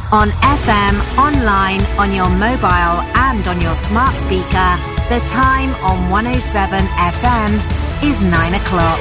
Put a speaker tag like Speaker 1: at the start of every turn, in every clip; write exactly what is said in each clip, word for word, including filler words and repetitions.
Speaker 1: On F M, online, on your mobile and on your smart speaker, the time on one oh seven F M is nine o'clock.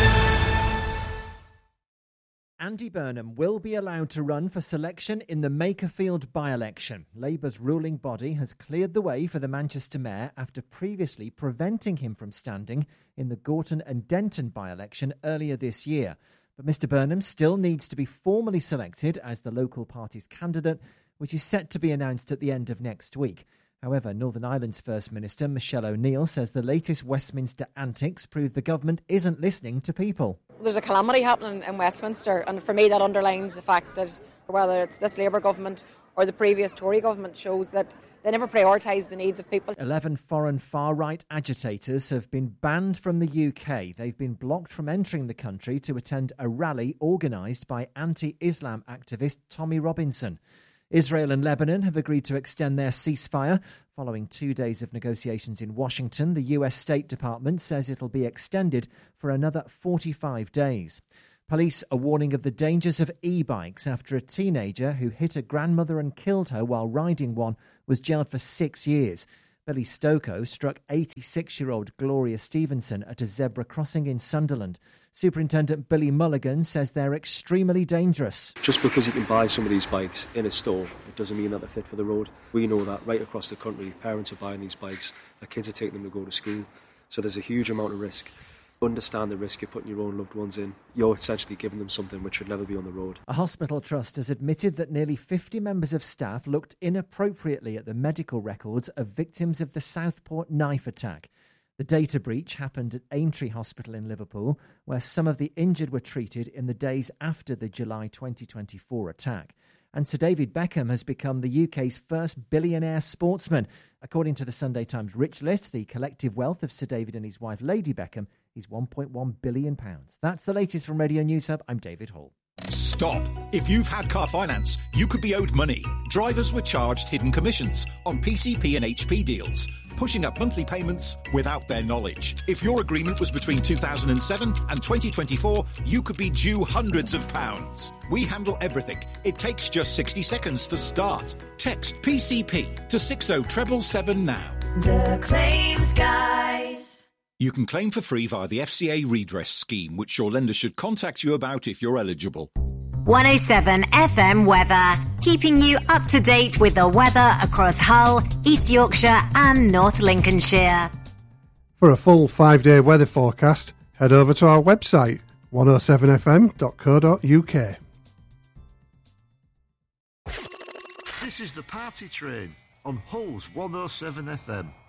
Speaker 2: Andy Burnham will be allowed to run for selection in the Makerfield by-election. Labour's ruling body has cleared the way for the Manchester mayor after previously preventing him from standing in the Gorton and Denton by-election earlier this year. But Mr Burnham still needs to be formally selected as the local party's candidate, which is set to be announced at the end of next week. However, Northern Ireland's First Minister, Michelle O'Neill, says the latest Westminster antics prove the government isn't listening to people.
Speaker 3: There's a calamity happening in Westminster, and for me that underlines the fact that whether it's this Labour government or the previous Tory government shows that they never prioritise the needs of people.
Speaker 2: Eleven foreign far-right agitators have been banned from the U K. They've been blocked from entering the country to attend a rally organised by anti-Islam activist Tommy Robinson. Israel and Lebanon have agreed to extend their ceasefire. Following two days of negotiations in Washington, the U S State Department says it'll be extended for another forty-five days. Police are warning of the dangers of e-bikes after a teenager who hit a grandmother and killed her while riding one was jailed for six years. Billy Stokoe struck eighty-six-year-old Gloria Stevenson at a zebra crossing in Sunderland. Superintendent Billy Mulligan says they're extremely dangerous.
Speaker 4: Just because you can buy some of these bikes in a store, it doesn't mean that they're fit for the road. We know that right across the country, parents are buying these bikes, their kids are taking them to go to school. So there's a huge amount of risk. Understand the risk you're putting your own loved ones in. You're essentially giving them something which should never be on the road.
Speaker 2: A hospital trust has admitted that nearly fifty members of staff looked inappropriately at the medical records of victims of the Southport knife attack. The data breach happened at Aintree Hospital in Liverpool, where some of the injured were treated in the days after the July twenty twenty-four attack. And Sir David Beckham has become the U K's first billionaire sportsman. According to the Sunday Times Rich List, the collective wealth of Sir David and his wife Lady Beckham is one point one billion pounds. That's the latest from Radio News Hub. I'm David Hall.
Speaker 5: Stop. If you've had car finance, you could be owed money. Drivers were charged hidden commissions on P C P and H P deals, pushing up monthly payments without their knowledge. If your agreement was between two thousand seven and twenty twenty-four, you could be due hundreds of pounds. We handle everything. It takes just sixty seconds to start. Text P C P to six oh seven seven now.
Speaker 6: The Claims Guys.
Speaker 5: You can claim for free via the F C A redress scheme, which your lender should contact you about if you're eligible.
Speaker 1: one oh seven F M weather, keeping you up to date with the weather across Hull, East Yorkshire and North Lincolnshire.
Speaker 7: For a full five-day weather forecast, head over to our website, one oh seven f m dot co dot u k.
Speaker 8: This is the Party Train on Hull's one oh seven F M.